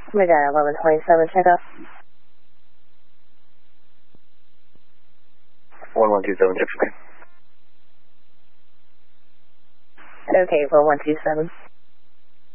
We got 1127, check up. 1127, check, okay. Okay, for 127.